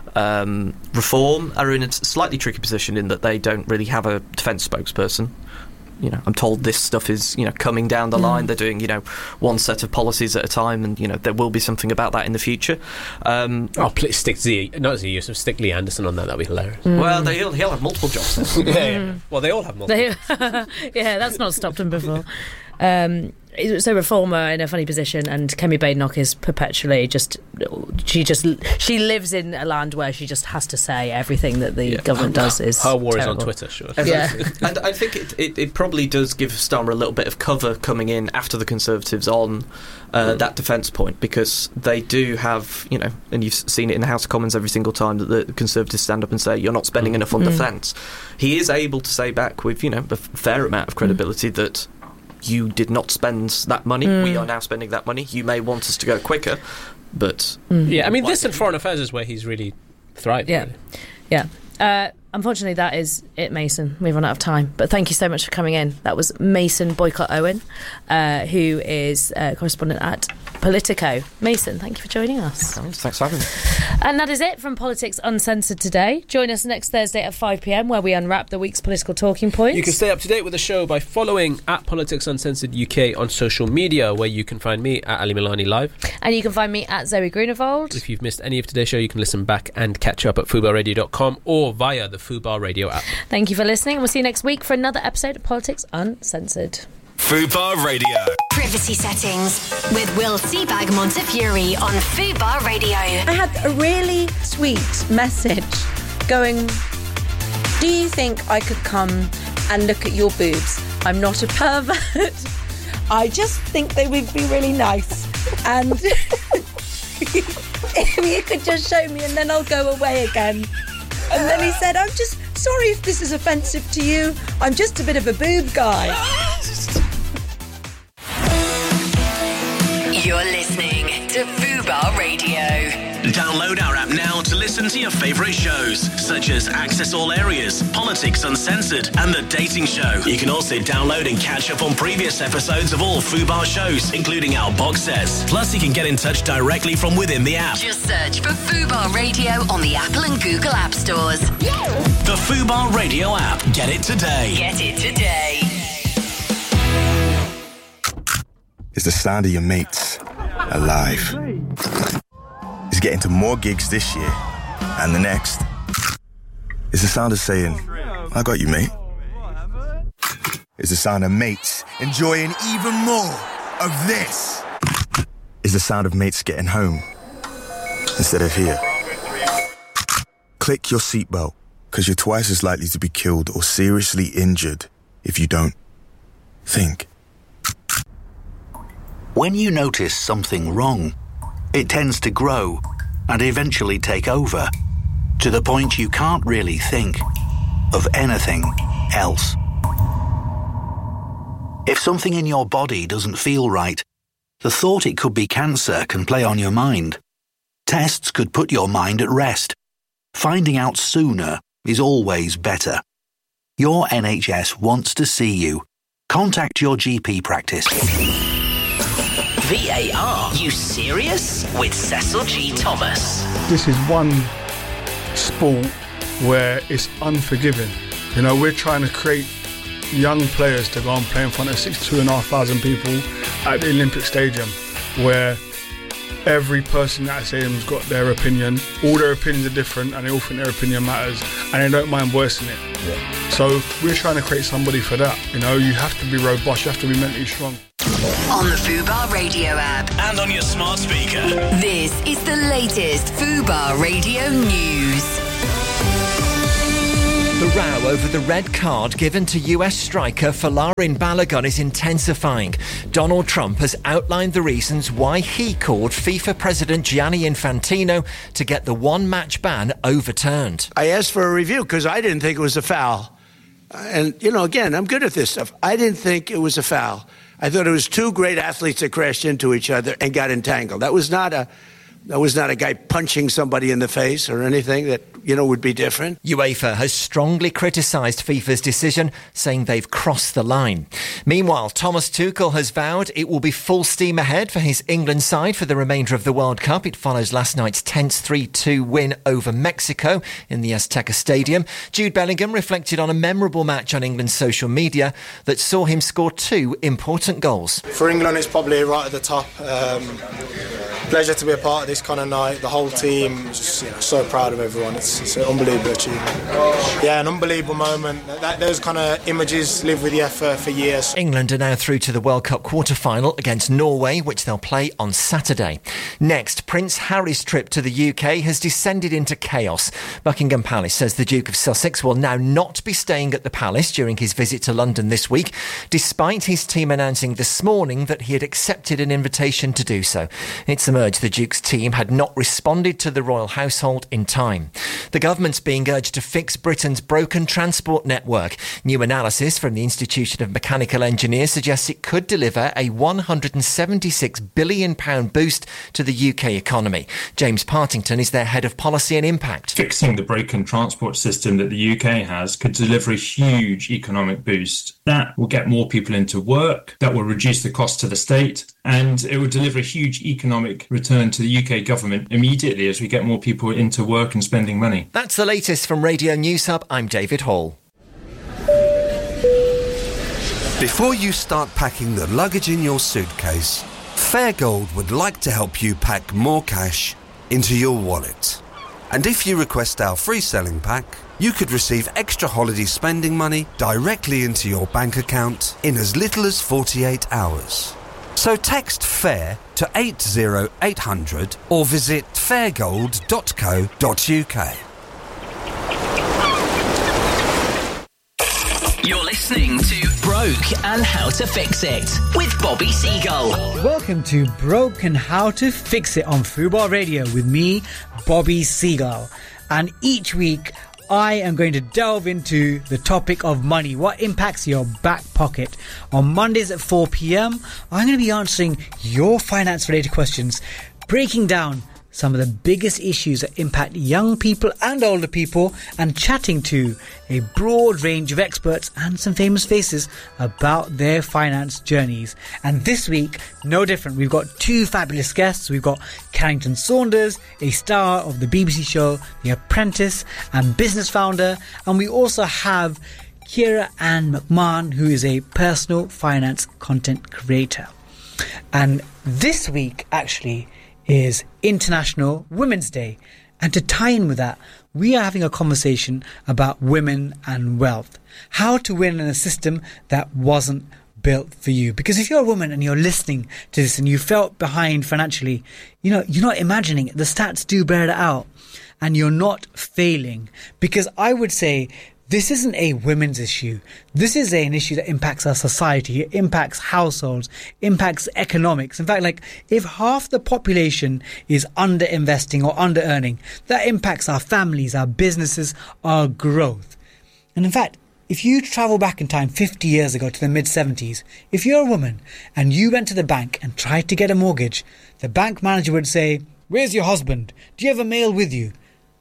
Um, Reform are in a slightly tricky position in that they don't really have a defence spokesperson. You know, I'm told this stuff is, you know, coming down the Mm. line. They're doing, you know, one set of policies at a time, and you know, there will be something about that in the future. Um, Oh, please stick Z, not Z Yusuf, stick Lee Anderson on that. That'd be hilarious. Well, they, he'll, he'll have multiple jobs then. yeah, yeah. Well, they all have multiple. They, yeah, that's not stopped them before. Um, so Reform are in a funny position, and Kemi Badenoch is perpetually just she just she lives in a land where she just has to say everything that the government does is her war terrible. is on Twitter, sure. Yeah. And I think it, it, it probably does give Starmer a little bit of cover coming in after the Conservatives on uh, that defence point, because they do have, you know, and you've seen it in the House of Commons every single time that the Conservatives stand up and say, you're not spending enough on Mm. defence. He is able to say back with, you know, a fair amount of credibility mm. that you did not spend that money. Mm. We are now spending that money. You may want us to go quicker, but... Yeah, I mean, this and foreign affairs is where he's really thrived. Yeah, really. yeah. Uh, unfortunately, that is it, Mason. We've run out of time. But thank you so much for coming in. That was Mason Boycott Owen, uh, who is uh, correspondent at Politico. Mason, thank you for joining us. Thanks for having me. And that is it from Politics Uncensored today. Join us next Thursday at five p.m, where we unwrap the week's political talking points. You can stay up to date with the show by following at Politics Uncensored U K on social media, where you can find me at Ali Milani Live. And you can find me at Zoe Grunewald. If you've missed any of today's show, you can listen back and catch up at fubar radio dot com or via the Fubar Radio app. Thank you for listening, and we'll see you next week for another episode of Politics Uncensored. Fubar Radio. Privacy settings with Will Seabag Montefiore on Fubar Radio. I had a really sweet message going, do you think I could come and look at your boobs? I'm not a pervert. I just think they would be really nice. And if you could just show me, and then I'll go away again. And then he said, I'm just sorry if this is offensive to you. I'm just a bit of a boob guy. You're listening to Fubar Radio. Download our app now to listen to your favourite shows, such as Access All Areas, Politics Uncensored, and The Dating Show. You can also download and catch up on previous episodes of all Fubar shows, including our box sets. Plus, you can get in touch directly from within the app. Just search for Fubar Radio on the Apple and Google App Stores. The Fubar Radio app. Get it today. Get it today. It's the sound of your mates alive. It's getting to more gigs this year and the next. It's the sound of saying, I got you, mate. It's the sound of mates enjoying even more of this. It's the sound of mates getting home instead of here. Click your seatbelt, because you're twice as likely to be killed or seriously injured if you don't. Think. When you notice something wrong, it tends to grow and eventually take over, to the point you can't really think of anything else. If something in your body doesn't feel right, the thought it could be cancer can play on your mind. Tests could put your mind at rest. Finding out sooner is always better. Your N H S wants to see you. Contact your G P practice. V A R, you serious? With Cecil G. Thomas. This is one sport where it's unforgiving. You know, we're trying to create young players to go and play in front of sixty-two and a half thousand people at the Olympic Stadium, where every person at that stadium's got their opinion. All their opinions are different, and they all think their opinion matters, and they don't mind voicing it. Yeah. So we're trying to create somebody for that. You know, you have to be robust, you have to be mentally strong. On the Fubar Radio app and on your smart speaker. This is the latest Fubar Radio news. The row over the red card given to U S striker Folarin Balogun is intensifying. Donald Trump has outlined the reasons why he called FIFA President Gianni Infantino to get the one-match ban overturned. I asked for a review because I didn't think it was a foul. And, you know, again, I'm good at this stuff. I didn't think it was a foul. I thought it was two great athletes that crashed into each other and got entangled. That was not a... That was not a guy punching somebody in the face or anything that, you know, would be different. UEFA has strongly criticised FIFA's decision, saying they've crossed the line. Meanwhile, Thomas Tuchel has vowed it will be full steam ahead for his England side for the remainder of the World Cup. It follows last night's tense three two win over Mexico in the Azteca Stadium. Jude Bellingham reflected on a memorable match on England's social media that saw him score two important goals. For England, it's probably right at the top. Um, pleasure to be a part of this kind of night. The whole team, just, you know, so proud of everyone. It's, it's an unbelievable achievement. Yeah, an unbelievable moment. That, those kind of images live with you for, for years. England are now through to the World Cup quarter-final against Norway, which they'll play on Saturday. Next, Prince Harry's trip to the U K has descended into chaos. Buckingham Palace says the Duke of Sussex will now not be staying at the palace during his visit to London this week, despite his team announcing this morning that he had accepted an invitation to do so. It's emerged the Duke's team had not responded to the royal household in time. The government's being urged to fix Britain's broken transport network. New analysis from the Institution of Mechanical Engineers suggests it could deliver a one hundred seventy-six billion pounds boost to the U K economy. James Partington is their head of policy and impact. Fixing the broken transport system that the U K has could deliver a huge economic boost. That will get more people into work, that will reduce the cost to the state, and it will deliver a huge economic return to the U K government immediately as we get more people into work and spending money. That's the latest from Radio News Hub. I'm David Hall. Before you start packing the luggage in your suitcase, Fairgold would like to help you pack more cash into your wallet. And if you request our free selling pack, you could receive extra holiday spending money directly into your bank account in as little as forty-eight hours. So text FAIR to eight oh eight hundred or visit fairgold dot co dot uk. You're listening to Broke and How to Fix It with Bobby Seagull. Welcome to Broke and How to Fix It on Fubar Radio with me, Bobby Seagull. And each week, I am going to delve into the topic of money, what impacts your back pocket. On Mondays at four p.m, I'm going to be answering your finance-related questions, breaking down some of the biggest issues that impact young people and older people, and chatting to a broad range of experts and some famous faces about their finance journeys. And this week, no different. We've got two fabulous guests. We've got Carrington Saunders, a star of the B B C show The Apprentice and business founder. And we also have Ciara Ann McMahon, who is a personal finance content creator. And this week, actually, is International Women's Day. And to tie in with that, we are having a conversation about women and wealth. How to win in a system that wasn't built for you. Because if you're a woman and you're listening to this and you felt behind financially, you know, you're not imagining it. The stats do bear it out. And you're not failing. Because I would say this isn't a women's issue. This is a, an issue that impacts our society. It impacts households, impacts economics. In fact, like if half the population is under-investing or under-earning, that impacts our families, our businesses, our growth. And in fact, if you travel back in time fifty years ago to the mid seventies, if you're a woman and you went to the bank and tried to get a mortgage, the bank manager would say, "Where's your husband? Do you have a mail with you?"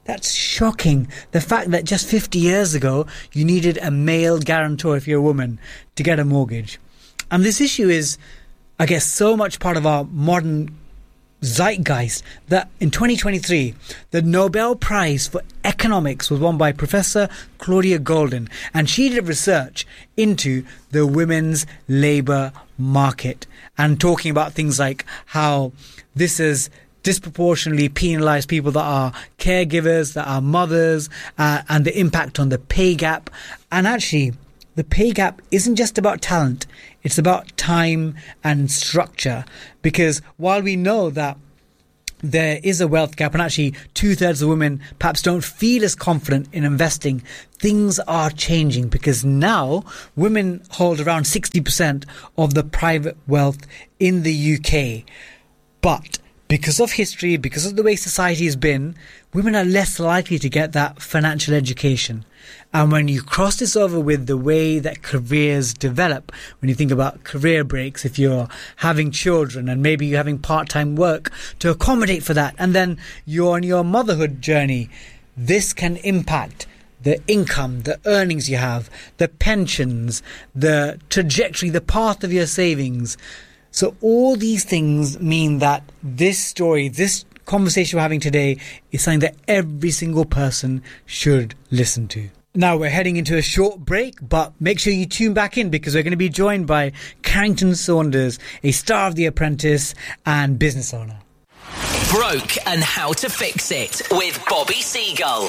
That's shocking. The fact that just fifty years ago, you needed a male guarantor if you're a woman to get a mortgage. And this issue is, I guess, so much part of our modern zeitgeist that in twenty twenty-three, the Nobel Prize for Economics was won by Professor Claudia Goldin, and she did research into the women's labour market and talking about things like how this is disproportionately penalise people that are caregivers, that are mothers, uh, and the impact on the pay gap. And actually, the pay gap isn't just about talent, it's about time and structure. Because while we know that there is a wealth gap and actually two-thirds of women perhaps don't feel as confident in investing, things are changing because now women hold around sixty percent of the private wealth in the U K. But because of history, because of the way society has been, women are less likely to get that financial education. And when you cross this over with the way that careers develop, when you think about career breaks, if you're having children and maybe you're having part-time work to accommodate for that, and then you're on your motherhood journey, this can impact the income, the earnings you have, the pensions, the trajectory, the path of your savings. So all these things mean that this story, this conversation we're having today is something that every single person should listen to. Now we're heading into a short break, but make sure you tune back in because we're going to be joined by Carrington Saunders, a star of The Apprentice and business owner. Broke and How to Fix It with Bobby Seagull.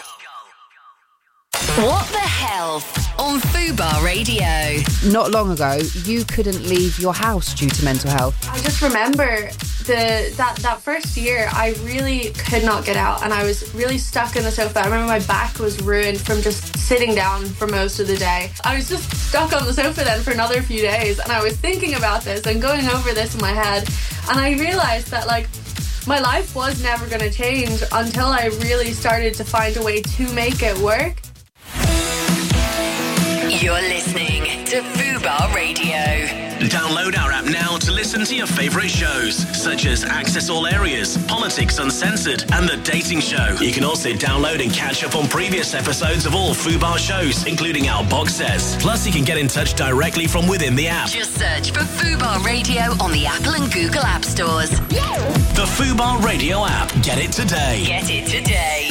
What the Health on Fubar Radio. Not long ago, you couldn't leave your house due to mental health. I just remember the that, that first year, I really could not get out and I was really stuck in the sofa. I remember my back was ruined from just sitting down for most of the day. I was just stuck on the sofa then for another few days and I was thinking about this and going over this in my head, and I realised that, like, my life was never going to change until I really started to find a way to make it work. You're listening to Fubar Radio. Download our app now to listen to your favourite shows, such as Access All Areas, Politics Uncensored, and The Dating Show. You can also download and catch up on previous episodes of all Fubar shows, including our box sets. Plus, you can get in touch directly from within the app. Just search for Fubar Radio on the Apple and Google App Stores. The Fubar Radio app. Get it today. Get it today.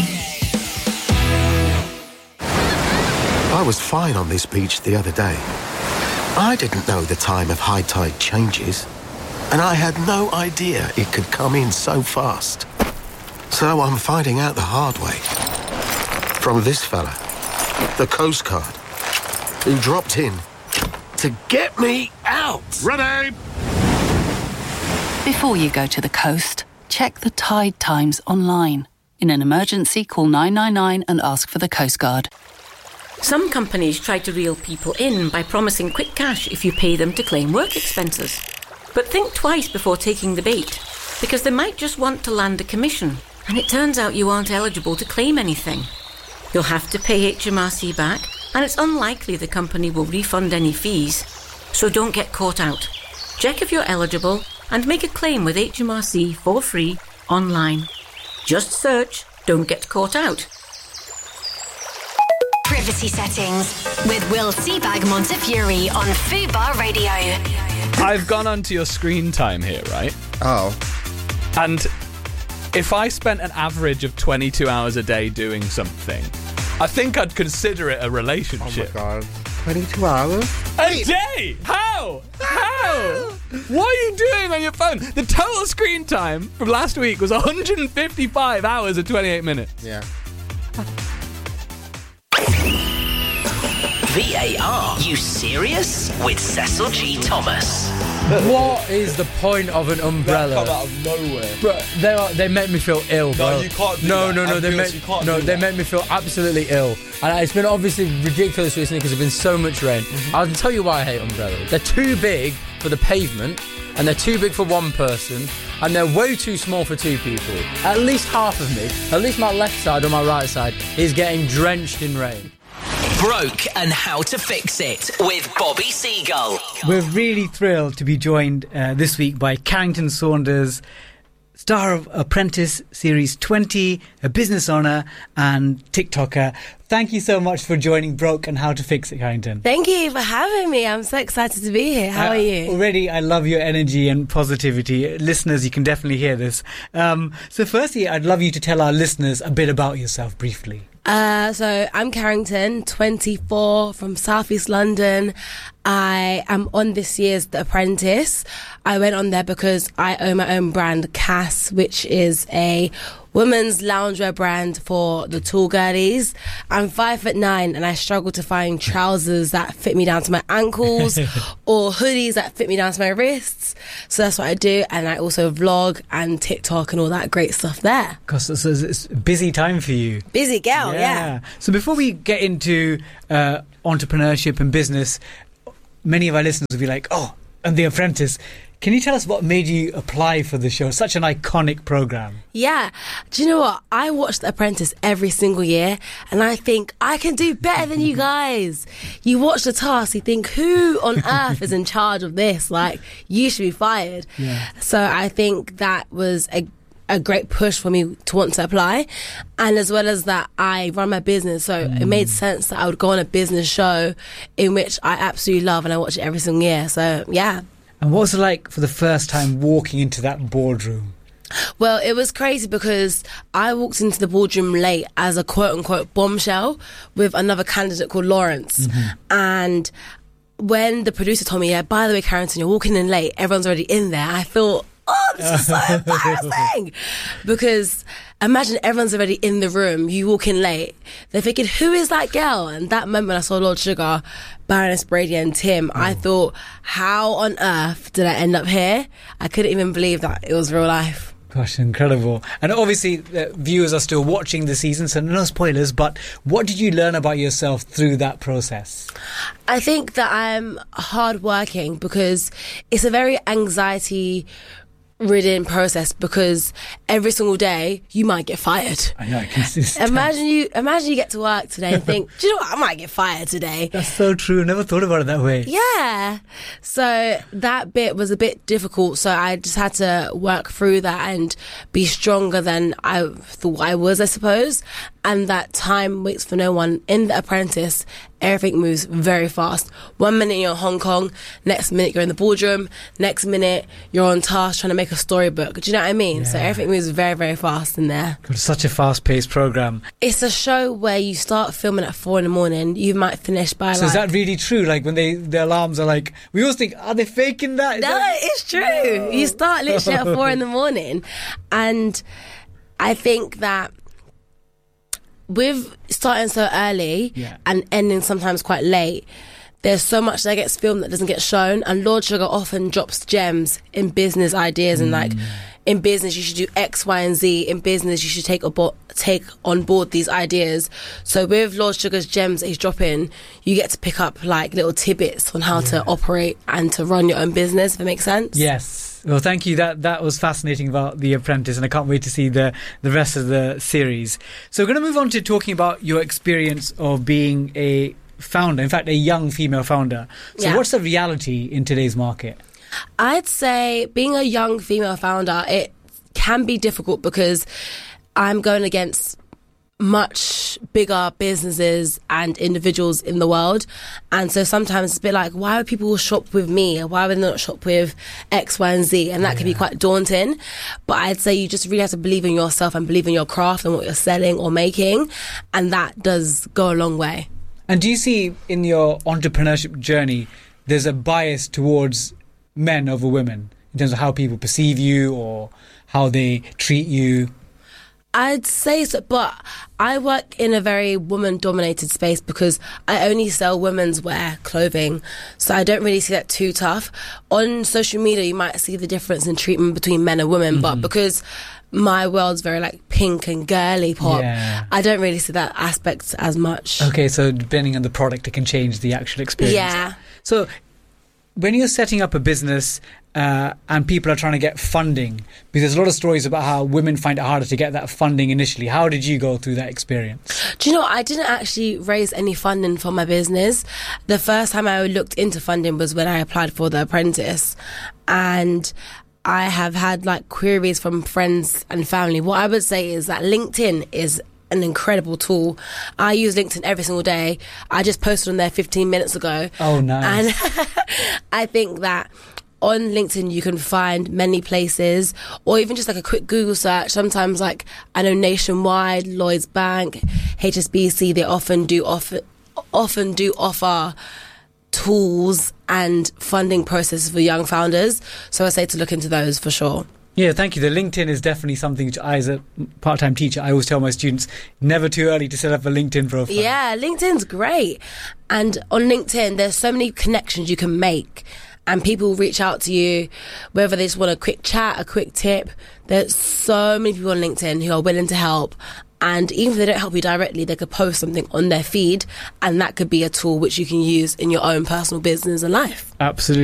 I was fine on this beach the other day. I didn't know the time of high tide changes, and I had no idea it could come in so fast. So I'm finding out the hard way. From this fella, the Coast Guard, who dropped in to get me out. Ready! Before you go to the coast, check the tide times online. In an emergency, call nine nine nine and ask for the Coast Guard. Some companies try to reel people in by promising quick cash if you pay them to claim work expenses. But think twice before taking the bait, because they might just want to land a commission, and it turns out you aren't eligible to claim anything. You'll have to pay H M R C back, and it's unlikely the company will refund any fees, so don't get caught out. Check if you're eligible and make a claim with H M R C for free online. Just search Don't Get Caught Out. Privacy settings with Will Seabag Montefiore on Fubar Radio. I've gone onto your screen time here, right? Oh. And if I spent an average of twenty-two hours a day doing something, I think I'd consider it a relationship. Oh my god. twenty-two hours? A day? How? How? What are you doing on your phone? The total screen time from last week was one hundred fifty-five hours and twenty-eight minutes. Yeah. V A R, you serious? With Cecil G. Thomas. What is the point of an umbrella? They come out of nowhere. Bro, they are, they make me feel ill, bro. No, you can't do no, that. No, no, no, they Ambulance, make, you can't no, do they that. make me feel absolutely ill. And it's been obviously ridiculous recently because there's been so much rain. Mm-hmm. I'll tell you why I hate umbrellas. They're too big for the pavement, and they're too big for one person, and they're way too small for two people. At least half of me, at least my left side or my right side, is getting drenched in rain. Broke and How to Fix It with Bobby Seagull. We're really thrilled to be joined uh, this week by Carrington Saunders, star of Apprentice Series twenty, a business owner and TikToker. Thank you so much for joining Broke and How to Fix It, Carrington. Thank you for having me. I'm so excited to be here. How Uh, are you? Already, I love your energy and positivity. Listeners, you can definitely hear this. Um, so firstly, I'd love you to tell our listeners a bit about yourself briefly. Uh, so I'm Carrington, twenty-four, from South East London. I am on this year's The Apprentice. I went on there because I own my own brand, Cass, which is a women's loungewear brand for the tall girlies. I'm five foot nine and I struggle to find trousers that fit me down to my ankles or hoodies that fit me down to my wrists. So that's what I do. And I also vlog and TikTok and all that great stuff there. Because it's, it's a busy time for you. Busy girl, yeah. So before we get into uh, entrepreneurship and business, many of our listeners will be like, oh, and The Apprentice. Can you tell us what made you apply for the show? Such an iconic program. Yeah. Do you know what? I watch The Apprentice every single year and I think I can do better than you guys. You watch the task, you think, who on earth is in charge of this? Like, you should be fired. Yeah. So I think that was a a great push for me to want to apply. And as well as that, I run my business, so mm. it made sense that I would go on a business show in which I absolutely love and I watch it every single year. So yeah. And what was it like for the first time walking into that boardroom? Well, it was crazy because I walked into the boardroom late as a quote-unquote bombshell with another candidate called Lawrence. Mm-hmm. And when the producer told me, yeah, by the way, Carrington, you're walking in late, everyone's already in there, I thought, oh, this is so embarrassing. Because imagine everyone's already in the room, you walk in late, they're thinking, who is that girl? And that moment I saw Lord Sugar, Baroness Brady and Tim, oh. I thought, how on earth did I end up here? I couldn't even believe that it was real life. Gosh, incredible. And obviously the viewers are still watching the season, so no spoilers, but what did you learn about yourself through that process? I think that I'm hardworking because it's a very anxiety ridden process because every single day you might get fired. I know, I can see. Imagine you imagine you get to work today and think, do you know what, I might get fired today. That's so true. Never thought about it that way. Yeah. So that bit was a bit difficult, so I just had to work through that and be stronger than I thought I was, I suppose. And that time waits for no one. In The Apprentice, everything moves very fast. One minute you're in Hong Kong, next minute you're in the boardroom, next minute you're on task trying to make a storybook. Do you know what I mean? Yeah. So everything moves very, very fast in there. It's such a fast-paced program. It's a show where you start filming at four in the morning, you might finish by so like... is that really true? Like when they the alarms are like, we always think, are they faking that? Is no, that... it's true. You start literally at four in the morning. And I think that with starting so early yeah. and ending sometimes quite late, there's so much that gets filmed that doesn't get shown, and Lord Sugar often drops gems in business ideas mm. and like, in business you should do X, Y and Z, in business you should take, abo- take on board these ideas. So with Lord Sugar's gems that he's dropping, you get to pick up like little tidbits on how yeah. to operate and to run your own business, if it makes sense. Yes. Well, thank you. That that was fascinating about The Apprentice, and I can't wait to see the, the rest of the series. So we're going to move on to talking about your experience of being a founder, in fact, a young female founder. So yeah. what's the reality in today's market? I'd say being a young female founder, it can be difficult because I'm going against much bigger businesses and individuals in the world, and so sometimes it's a bit like, why would people shop with me, why would they not shop with X, Y and Z? And that yeah. can be quite daunting, but I'd say you just really have to believe in yourself and believe in your craft and what you're selling or making, and that does go a long way. And do you see in your entrepreneurship journey there's a bias towards men over women in terms of how people perceive you or how they treat you? I'd say so, but I work in a very woman-dominated space because I only sell women's wear clothing, so I don't really see that too tough. On social media, you might see the difference in treatment between men and women, mm-hmm. but because my world's very like pink and girly pop, yeah. I don't really see that aspect as much. Okay, so depending on the product, it can change the actual experience. Yeah. So when you're setting up a business uh, and people are trying to get funding, because there's a lot of stories about how women find it harder to get that funding initially. How did you go through that experience? Do you know, I didn't actually raise any funding for my business. The first time I looked into funding was when I applied for The Apprentice. And I have had like queries from friends and family. What I would say is that LinkedIn is an incredible tool. I use LinkedIn every single day. I just posted on there fifteen minutes ago. Oh, nice. And I think that on LinkedIn you can find many places, or even just like a quick Google search. Sometimes, like, I know Nationwide, Lloyds Bank, H S B C, they often do offer often do offer tools and funding processes for young founders. So I say to look into those for sure. Yeah, thank you. The LinkedIn is definitely something which I, as a part-time teacher, I always tell my students, never too early to set up a LinkedIn profile. Yeah, LinkedIn's great. And on LinkedIn, there's so many connections you can make. And people reach out to you, whether they just want a quick chat, a quick tip. There's so many people on LinkedIn who are willing to help. And even if they don't help you directly, they could post something on their feed. And that could be a tool which you can use in your own personal business and life. Absolutely.